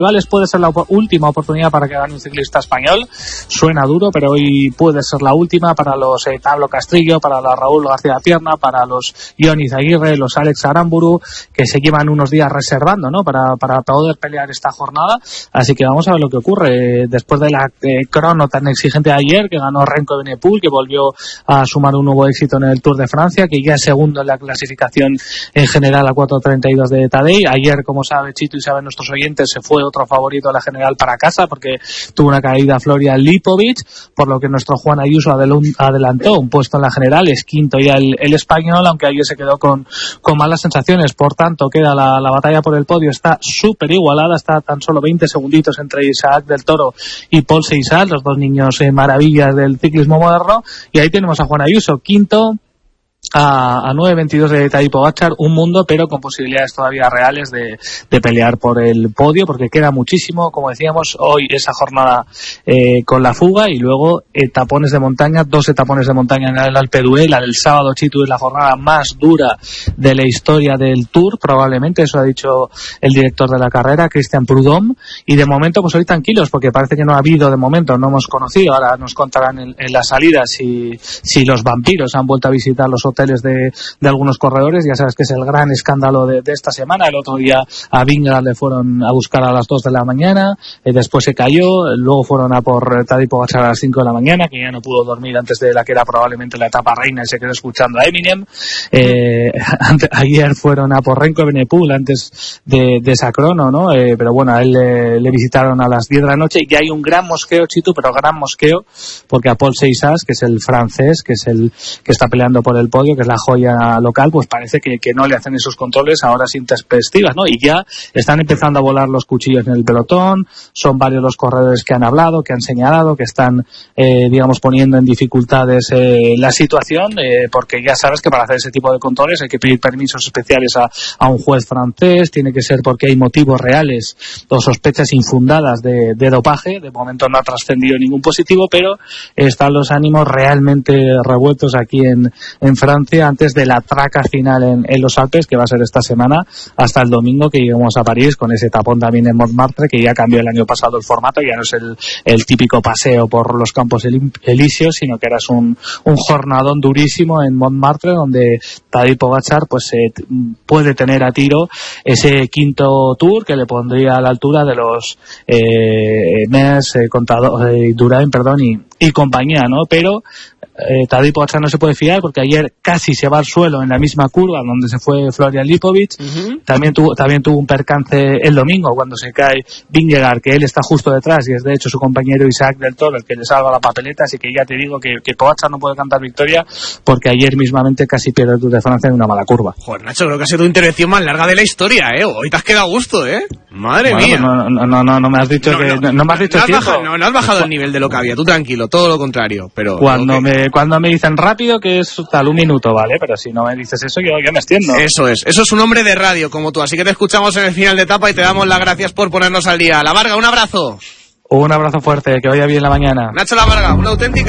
rivales. Puede ser la última oportunidad para que gane un ciclista español. Suena duro, pero hoy puede ser la última para los Pablo Castrillo, para la Raúl García Pierna, para los Ioniz Aguirre, los Alex Aramburu, que se llevan unos días reservando, ¿no? Para poder pelear esta jornada. Así que vamos a ver lo que ocurre después de la crono tan exigente de ayer, que ganó Renko Evenepoel, que volvió a sumar un nuevo éxito en el Tour de Francia, que ya es segundo en la clasificación en general a 4:32 de Tadej. Ayer, como sabe Chito y saben nuestros oyentes, se fue otro favorito a la general para casa porque tuvo una caída Florian Lipovic, por lo que nuestro Juan Ayuso adelantó un puesto en la general, es quinto ya el español, aunque ayer se quedó con malas sensaciones. Por tanto, queda la batalla por el podio, está súper igualada, está tan solo 20 segunditos entre Isaac del Toro y Paul Seisal, los dos niños maravillas del ciclismo moderno, y ahí tenemos a Juan Ayuso, quinto, a 9:22 de Tadej Pogačar, un mundo, pero con posibilidades todavía reales de pelear por el podio, porque queda muchísimo, como decíamos, hoy esa jornada con la fuga, y luego etapones de montaña, 2 etapones de montaña en el Alpe d'Huez. La del sábado, Chitu, es la jornada más dura de la historia del Tour, probablemente, eso ha dicho el director de la carrera, Christian Prudhomme, y de momento pues hoy tranquilos, porque parece que no ha habido, de momento no hemos conocido, ahora nos contarán en la salida si los vampiros han vuelto a visitar los hoteles de algunos corredores. Ya sabes que es el gran escándalo de esta semana. El otro día a Vingegaard le fueron a buscar a las 2 de la mañana, después se cayó, luego fueron a por Tadej Pogačar a las 5 de la mañana, que ya no pudo dormir antes de la que era probablemente la etapa reina y se quedó escuchando a Eminem. Ayer fueron a por Renko Evenepoel antes de esa crono, ¿no? Pero bueno, a él le visitaron a las 10 de la noche, y hay un gran mosqueo, Chitu, pero gran mosqueo, porque a Paul Seisas, que es el francés, que es el que está peleando por el podio, que es la joya local, pues parece que no le hacen esos controles a horas intempestivas, ¿no? Y ya están empezando a volar los cuchillos en el pelotón. Son varios los corredores que han hablado, que han señalado, que están, digamos, poniendo en dificultades la situación, porque ya sabes que para hacer ese tipo de controles hay que pedir permisos especiales a un juez francés, tiene que ser porque hay motivos reales o sospechas infundadas de dopaje. De momento no ha trascendido ningún positivo, pero están los ánimos realmente revueltos aquí en Francia, antes de la traca final en los Alpes, que va a ser esta semana hasta el domingo, que lleguemos a París con ese tapón también en Montmartre, que ya cambió el año pasado el formato. Ya no es el típico paseo por los Campos Elíseos, sino que era un jornadón durísimo en Montmartre, donde Tadej Pogačar pues puede tener a tiro ese quinto Tour, que le pondría a la altura de los Mes, Durain, y compañía, ¿no? Pero Tadej Pogačar no se puede fiar, porque ayer casi se va al suelo en la misma curva donde se fue Florian Lipovic. También tuvo un percance el domingo cuando se cae Vingegaard, que él está justo detrás y es de hecho su compañero Isaac del Toro el que le salva la papeleta. Así que ya te digo que Pogačar no puede cantar victoria, porque ayer mismamente casi pierde el Tour de Francia en una mala curva. Joder, Nacho, creo que ha sido tu intervención más larga de la historia, Hoy te has quedado a gusto, Madre mía. No me has dicho no me has dicho no has bajado el nivel de lo que había, tú tranquilo, todo lo contrario. Pero cuando me dicen rápido, que es tal un minuto, ¿vale? Pero si no me dices eso, yo me extiendo. Eso es un hombre de radio como tú, así que te escuchamos en el final de etapa y te damos las gracias por ponernos al día. La Varga, un abrazo. Un abrazo fuerte, que vaya bien la mañana. Nacho La Varga, una auténtica